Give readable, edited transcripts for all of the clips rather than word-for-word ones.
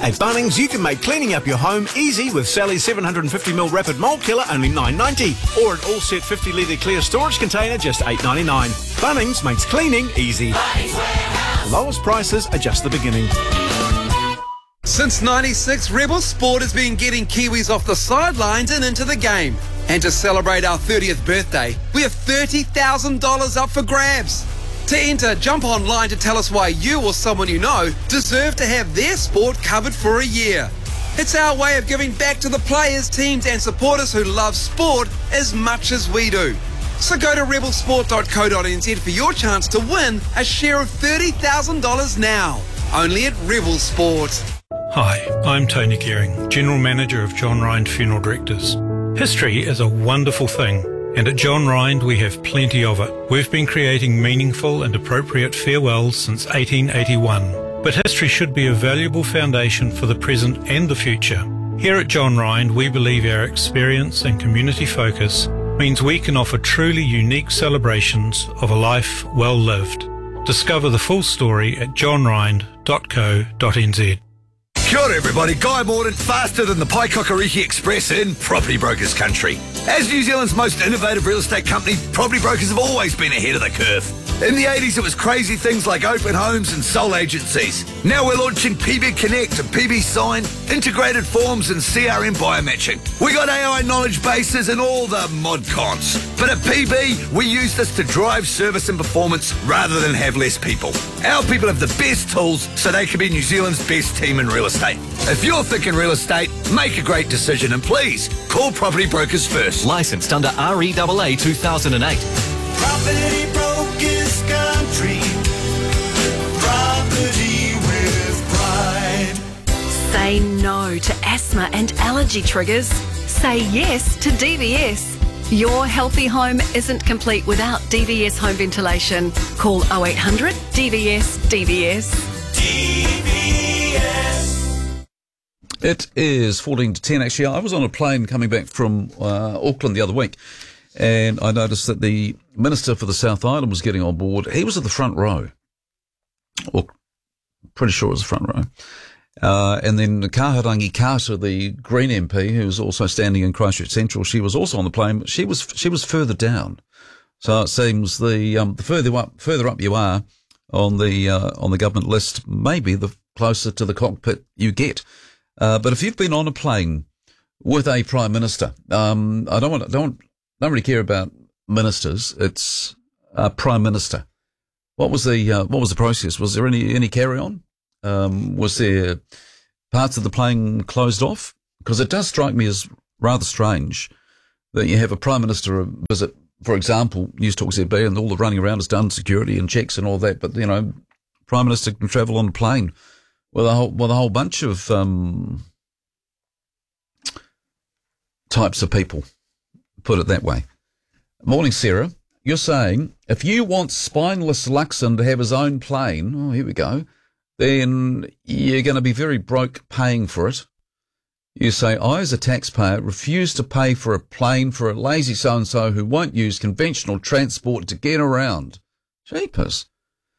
At Bunnings, you can make cleaning up your home easy with Sally's 750ml Rapid Mold Killer, only $9.90. Or an all-set 50-litre clear storage container, just $8.99. Bunnings makes cleaning easy. Lowest prices are just the beginning. Since '96, Rebel Sport has been getting Kiwis off the sidelines and into the game. And to celebrate our 30th birthday, we have $30,000 up for grabs. To enter, jump online to tell us why you or someone you know deserve to have their sport covered for a year. It's our way of giving back to the players, teams and supporters who love sport as much as we do. So go to rebelsport.co.nz for your chance to win a share of $30,000 now. Only at Rebel Sport. Hi, I'm Tony Gearing, General Manager of John Rind Funeral Directors. History is a wonderful thing, and at John Rind we have plenty of it. We've been creating meaningful and appropriate farewells since 1881, but history should be a valuable foundation for the present and the future. Here at John Rind, we believe our experience and community focus means we can offer truly unique celebrations of a life well lived. Discover the full story at johnrind.co.nz. Kia ora everybody, Guy Mordaunt, faster than the Paikakariki Express in Property Brokers country. As New Zealand's most innovative real estate company, Property Brokers have always been ahead of the curve. In the 80s, it was crazy things like open homes and sole agencies. Now we're launching PB Connect and PB Sign, integrated forms and CRM biomatching. We got AI knowledge bases and all the mod cons. But at PB, we use this to drive service and performance rather than have less people. Our people have the best tools so they can be New Zealand's best team in real estate. If you're thinking real estate, make a great decision and please call Property Brokers first. Licensed under REAA 2008. Property Brokers country. Property with pride. Say no to asthma and allergy triggers. Say yes to DVS. Your healthy home isn't complete without DVS home ventilation. Call 0800 DVS DVS. DVS. It is 14 to 10. Actually, I was on a plane coming back from Auckland the other week, and I noticed that the Minister for the South Island was getting on board. He was at the front row, or pretty sure it was the front row. And then Kaharangi Carter, the Green MP, who's also standing in Christchurch Central, she was also on the plane, but she was further down. So it seems the further up you are on the government list, maybe the closer to the cockpit you get. But if you've been on a plane with a Prime Minister, I don't really care about ministers. It's Prime Minister. What was the process? Was there any carry on? Was there parts of the plane closed off? Because it does strike me as rather strange that you have a Prime Minister visit, for example, News Talk ZB, and all the running around is done, security and checks and all that. But Prime Minister can travel on a plane with a whole bunch of types of people. Put it that way. Morning, Sarah. You're saying if you want spineless Luxon to have his own plane, oh, here we go, then you're going to be very broke paying for it. You say, I as a taxpayer refuse to pay for a plane for a lazy so-and-so who won't use conventional transport to get around. Jeepers.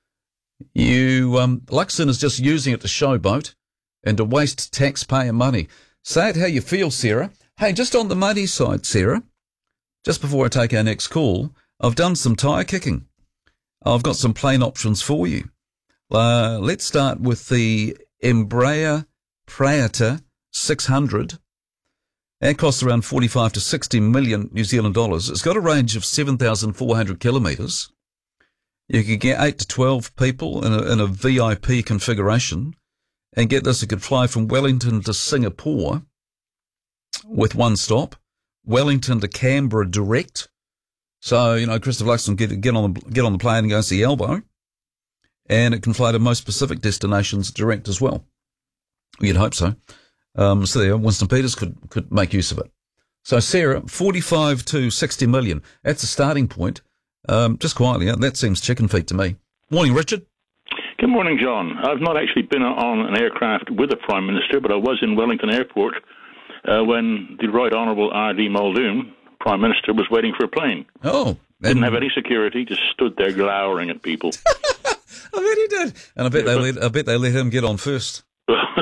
Luxon is just using it to showboat and to waste taxpayer money. Say it how you feel, Sarah. Hey, just on the money side, Sarah, just before I take our next call, I've done some tyre kicking. I've got some plane options for you. Let's start with the Embraer Praetor 600. That costs around 45 to 60 million New Zealand dollars. It's got a range of 7,400 kilometres. You could get 8 to 12 people in a VIP configuration. And get this, it could fly from Wellington to Singapore with one stop, Wellington to Canberra direct. So, Christopher Luxon get on the plane and go and see Elbow. And it can fly to most Pacific destinations direct as well. You'd hope so. So there, Winston Peters could make use of it. So Sarah, 45 to 60 million. That's a starting point. Just quietly, that seems chicken feet to me. Morning, Richard. Good morning, John. I've not actually been on an aircraft with a Prime Minister, but I was in Wellington Airport when the Right Honourable R.D. Muldoon, Prime Minister, was waiting for a plane. Oh. Didn't have any security, just stood there glowering at people. I bet he did. And I bet they let him get on first. But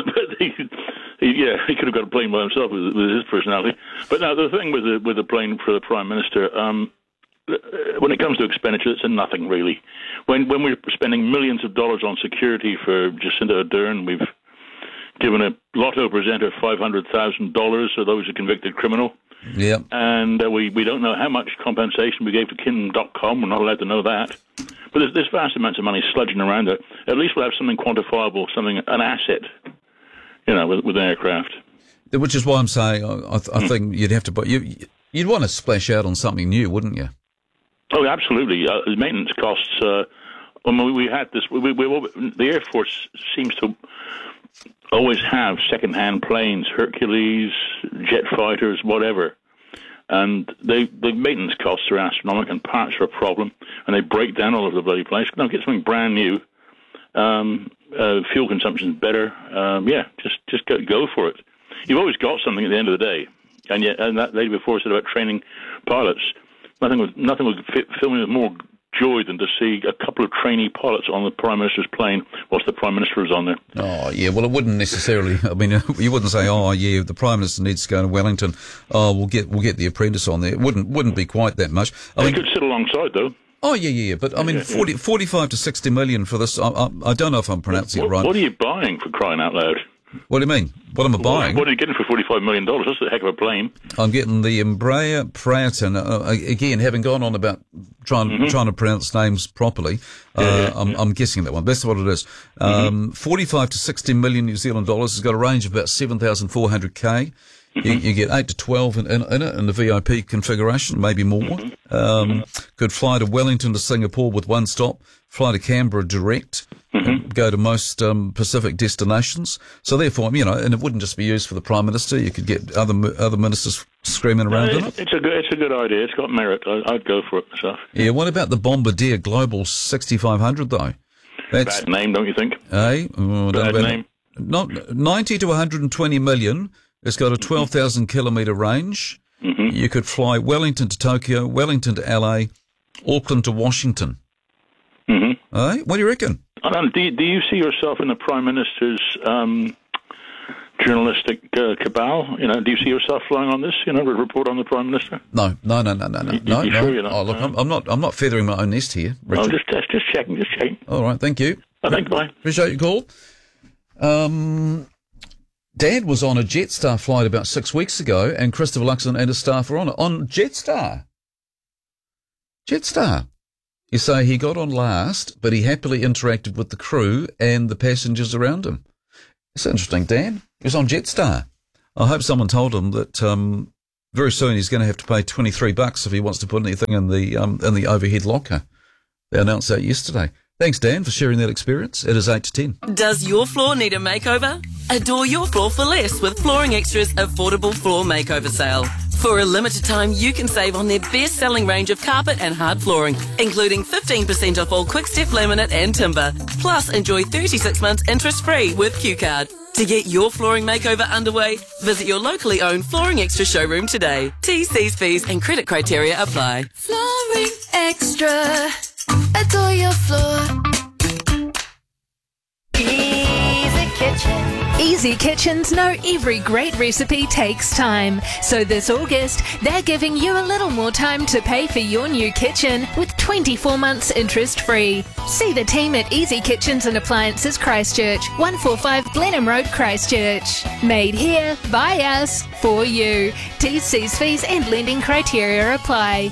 he could have got a plane by himself with his personality. But now the thing with the plane for the Prime Minister, when it comes to expenditure, it's a nothing really. When we're spending millions of dollars on security for Jacinda Ardern, we've given a lotto presenter $500,000 for those who convicted criminal. Yeah. And we don't know how much compensation we gave to Kin.com. We're not allowed to know that. But there's vast amounts of money sludging around there. At least we'll have something quantifiable, an asset, with aircraft. Which is why I'm saying I think you'd have to buy. You'd want to splash out on something new, wouldn't you? Oh, absolutely. The maintenance costs. We had this. The Air Force seems to always have second-hand planes, Hercules, jet fighters, whatever. And the maintenance costs are astronomical, and parts are a problem, and they break down all over the bloody place. Now, get something brand new. Fuel consumption's better. Just go for it. You've always got something at the end of the day. And that lady before said about training pilots. Nothing would fill me with more joy than to see a couple of trainee pilots on the Prime Minister's plane whilst the Prime Minister was on there. Oh, yeah, well, it wouldn't necessarily, I mean, you wouldn't say, oh, yeah, the Prime Minister needs to go to Wellington, we'll get the apprentice on there. It wouldn't be quite that much. They could sit alongside, though. Oh, yeah, but I mean, 45 to 60 million for this, I don't know if I'm pronouncing it right. What are you buying, for crying out loud? What do you mean? What am I buying? What are you getting for $45 million? That's a heck of a plane. I'm getting the Embraer Praetor. Again, having gone on about trying to pronounce names properly, I'm guessing that one. That's what it is. 45 to 60 million New Zealand dollars. It's got a range of about 7,400 You get 8 to 12 in it in the VIP configuration, maybe more. Could fly to Wellington to Singapore with one stop, fly to Canberra direct, go to most Pacific destinations. So therefore, and it wouldn't just be used for the Prime Minister. You could get other ministers screaming around in it. It's a good idea. It's got merit. I'd go for it myself. Yeah. What about the Bombardier Global 6500 though? That's bad name, don't you think? Bad name. Not 90 to 120 million. It's got a 12,000 kilometre range. You could fly Wellington to Tokyo, Wellington to LA, Auckland to Washington. What do you reckon? Do you see yourself in the Prime Minister's journalistic cabal? Do you see yourself flying on this? Report on the Prime Minister? No. You sure you're not? Oh, look, I'm not feathering my own nest here, Richard. Oh, just checking. All right, thank you. Thank you. Bye. Appreciate your call. Dad was on a Jetstar flight about 6 weeks ago, and Christopher Luxon and his staff were on it. On Jetstar. You say he got on last, but he happily interacted with the crew and the passengers around him. It's interesting, Dan. He was on Jetstar. I hope someone told him that very soon he's going to have to pay $23 if he wants to put anything in the overhead locker. They announced that yesterday. Thanks, Dan, for sharing that experience. It is 8 to 10. Does your floor need a makeover? Adore your floor for less with Flooring Extra's affordable floor makeover sale. For a limited time, you can save on their best-selling range of carpet and hard flooring, including 15% off all quick-step laminate and timber. Plus, enjoy 36 months interest-free with Q-Card. To get your flooring makeover underway, visit your locally owned Flooring Extra showroom today. T's, C's, P's and credit criteria apply. Flooring Extra. Adore your floor. Easy Kitchen. Easy Kitchens know every great recipe takes time. So this August, they're giving you a little more time to pay for your new kitchen with 24 months interest-free. See the team at Easy Kitchens and Appliances Christchurch, 145 Blenheim Road, Christchurch. Made here, by us, for you. T's, C's, fees and lending criteria apply.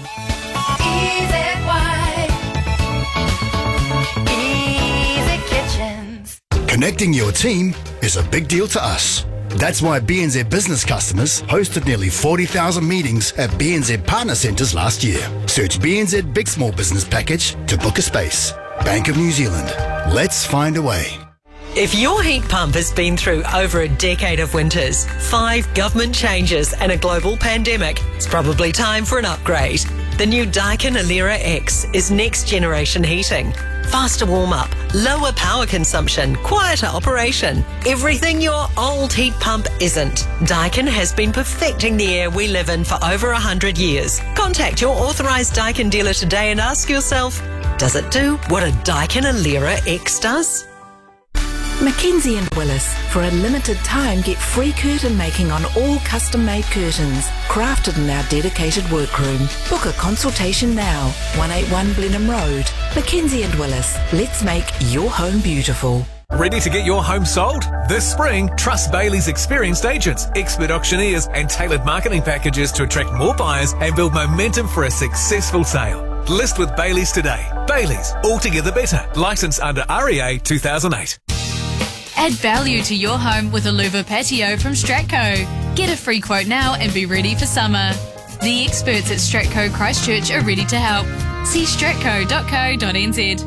Connecting your team is a big deal to us. That's why BNZ business customers hosted nearly 40,000 meetings at BNZ Partner Centres last year. Search BNZ Big Small Business Package to book a space. Bank of New Zealand. Let's find a way. If your heat pump has been through over a decade of winters, 5 government changes and a global pandemic, it's probably time for an upgrade. The new Daikin Alera X is next generation heating. Faster warm-up, lower power consumption, quieter operation. Everything your old heat pump isn't. Daikin has been perfecting the air we live in for over 100 years. Contact your authorised Daikin dealer today and ask yourself, does it do what a Daikin Alera X does? Mackenzie and Willis. For a limited time, get free curtain making on all custom-made curtains, crafted in our dedicated workroom. Book a consultation now. 181 Blenheim Road. Mackenzie and Willis. Let's make your home beautiful. Ready to get your home sold? This spring, trust Bailey's experienced agents, expert auctioneers and tailored marketing packages to attract more buyers and build momentum for a successful sale. List with Bailey's today. Bailey's, altogether better. Licensed under REA 2008. Add value to your home with a louver patio from Stratco. Get a free quote now and be ready for summer. The experts at Stratco Christchurch are ready to help. See stratco.co.nz.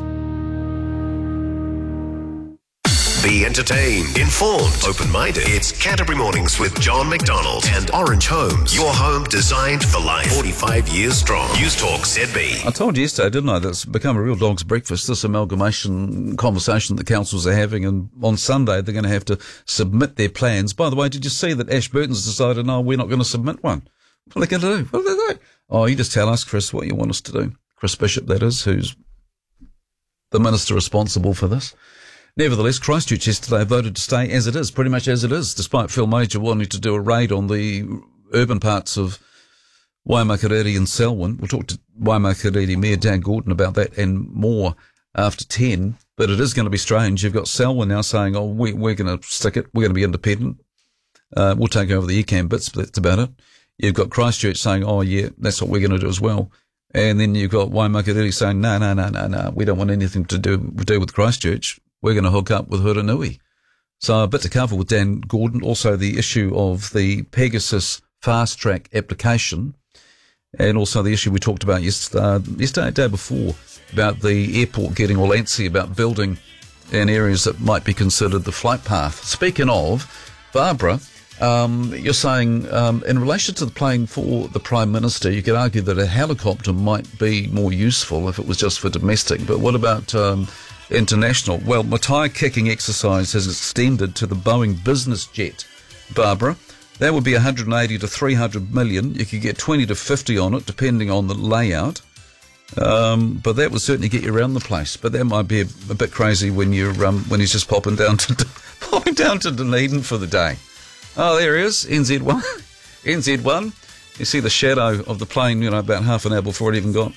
Be entertained, informed, open-minded. It's Canterbury Mornings with John McDonald and Orange Homes. Your home designed for life. 45 years strong. News Talk ZB. I told you yesterday, didn't I, that's become a real dog's breakfast, this amalgamation conversation that councils are having, and on Sunday they're going to have to submit their plans. By the way, did you see that Ashburton's decided, no, we're not going to submit one? What are they going to do? What are they doing? Oh, you just tell us, Chris, what you want us to do. Chris Bishop, that is, who's the minister responsible for this. Nevertheless, Christchurch yesterday voted to stay as it is, pretty much as it is, despite Phil Major wanting to do a raid on the urban parts of Waimakariri and Selwyn. We'll talk to Waimakariri Mayor Dan Gordon about that and more after 10. But it is going to be strange. You've got Selwyn now saying, oh, we're going to stick it. We're going to be independent. We'll take over the ECAM bits, but that's about it. You've got Christchurch saying, oh, yeah, that's what we're going to do as well. And then you've got Waimakariri saying, no, we don't want anything to do with Christchurch. We're going to hook up with Huranui. So a bit to cover with Dan Gordon. Also the issue of the Pegasus fast track application, and also the issue we talked about yesterday, day before, about the airport getting all antsy about building in areas that might be considered the flight path. Speaking of, Barbara, you're saying in relation to the plane for the Prime Minister, you could argue that a helicopter might be more useful if it was just for domestic. But what about international? Well, my tyre kicking exercise has extended to the Boeing business jet, Barbara. That would be 180 to 300 million. You could get 20 to 50 on it, depending on the layout. But that would certainly get you around the place. But that might be a bit crazy when you're when he's just popping down to Dunedin for the day. Oh, there he is, NZ1. NZ1. You see the shadow of the plane, about half an hour before it even got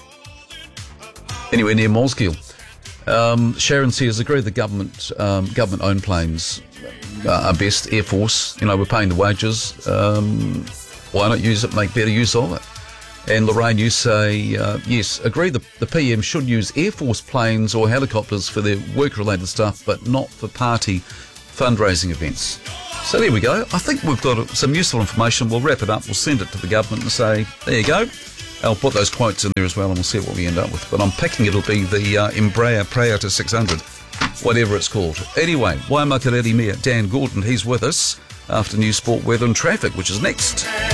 anywhere near Mosgiel. Sharon says, agree the government-owned planes are best. Air Force, we're paying the wages. Why not use it, make better use of it? And Lorraine, you say, yes, agree the PM should use Air Force planes or helicopters for their work-related stuff, but not for party fundraising events. So there we go. I think we've got some useful information. We'll wrap it up. We'll send it to the government and say, there you go. I'll put those quotes in there as well, and we'll see what we end up with. But I'm picking it'll be the Embraer Praetor 600, whatever it's called. Anyway, Waimakariri Mayor Dan Gordon, he's with us after news, sport, weather and traffic, which is next.